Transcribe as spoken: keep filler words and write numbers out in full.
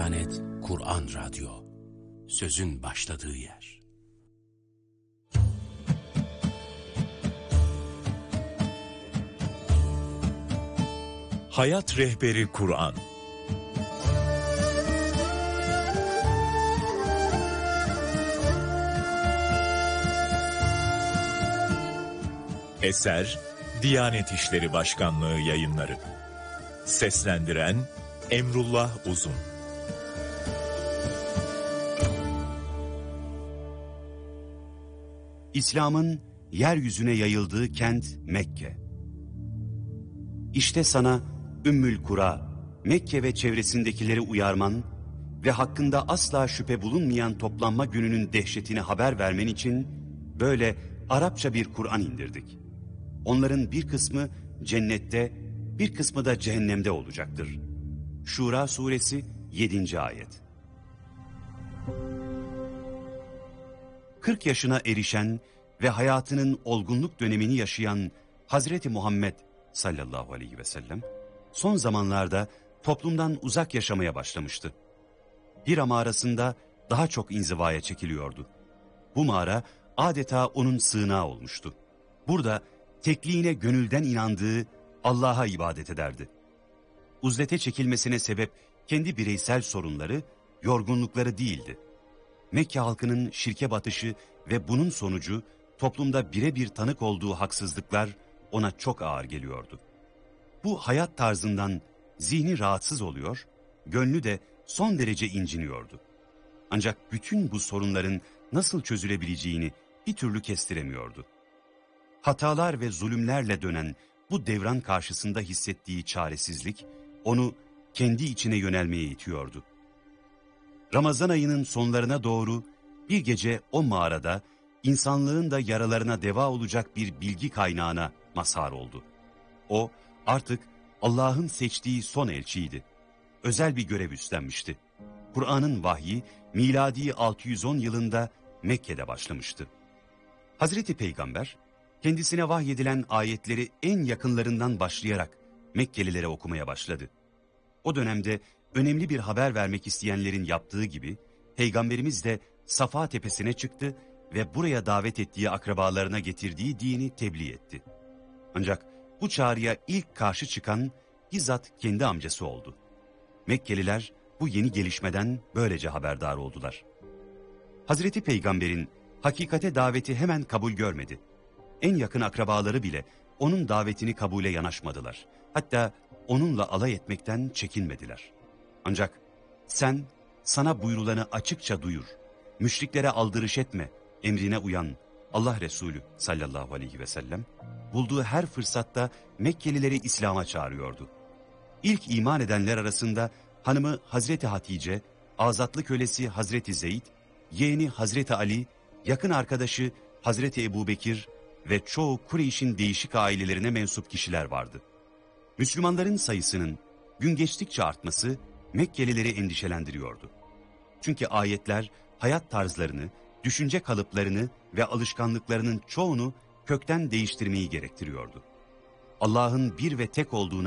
Diyanet Kur'an Radyo, sözün başladığı yer. Hayat Rehberi Kur'an. Eser Diyanet İşleri Başkanlığı Yayınları. Seslendiren Emrullah Uzun. İslam'ın yeryüzüne yayıldığı kent Mekke. İşte sana Ümmül Kura, Mekke ve çevresindekileri uyarman ve hakkında asla şüphe bulunmayan toplanma gününün dehşetini haber vermen için böyle Arapça bir Kur'an indirdik. Onların bir kısmı cennette, bir kısmı da cehennemde olacaktır. Şura suresi yedinci ayet. kırk yaşına erişen ve hayatının olgunluk dönemini yaşayan Hazreti Muhammed sallallahu aleyhi ve sellem son zamanlarda toplumdan uzak yaşamaya başlamıştı. Hira mağarasında daha çok inzivaya çekiliyordu. Bu mağara adeta onun sığınağı olmuştu. Burada tekliğine gönülden inandığı Allah'a ibadet ederdi. Uzlete çekilmesine sebep kendi bireysel sorunları, yorgunlukları değildi. Mekke halkının şirke batışı ve bunun sonucu toplumda birebir tanık olduğu haksızlıklar ona çok ağır geliyordu. Bu hayat tarzından zihni rahatsız oluyor, gönlü de son derece inciniyordu. Ancak bütün bu sorunların nasıl çözülebileceğini bir türlü kestiremiyordu. Hatalar ve zulümlerle dönen bu devran karşısında hissettiği çaresizlik onu kendi içine yönelmeye itiyordu. Ramazan ayının sonlarına doğru bir gece o mağarada insanlığın da yaralarına deva olacak bir bilgi kaynağına mazhar oldu. O artık Allah'ın seçtiği son elçiydi. Özel bir görev üstlenmişti. Kur'an'ın vahyi miladi altı yüz on yılında Mekke'de başlamıştı. Hazreti Peygamber kendisine vahyedilen ayetleri en yakınlarından başlayarak Mekkelilere okumaya başladı. O dönemde önemli bir haber vermek isteyenlerin yaptığı gibi Peygamberimiz de Safa tepesine çıktı ve buraya davet ettiği akrabalarına getirdiği dini tebliğ etti. Ancak bu çağrıya ilk karşı çıkan bizzat kendi amcası oldu. Mekkeliler bu yeni gelişmeden böylece haberdar oldular. Hazreti Peygamber'in hakikate daveti hemen kabul görmedi. En yakın akrabaları bile onun davetini kabule yanaşmadılar. Hatta onunla alay etmekten çekinmediler. Ancak sen sana buyurulanı açıkça duyur, müşriklere aldırış etme, emrine uyan Allah Resulü sallallahu aleyhi ve sellem bulduğu her fırsatta Mekkelileri İslam'a çağırıyordu. İlk iman edenler arasında hanımı Hazreti Hatice, azatlı kölesi Hazreti Zeyd, yeğeni Hazreti Ali, yakın arkadaşı Hazreti Ebubekir ve çoğu Kureyş'in değişik ailelerine mensup kişiler vardı. Müslümanların sayısının gün geçtikçe artması Mekkelileri endişelendiriyordu. Çünkü ayetler hayat tarzlarını, düşünce kalıplarını ve alışkanlıklarının çoğunu kökten değiştirmeyi gerektiriyordu. Allah'ın bir ve tek olduğuna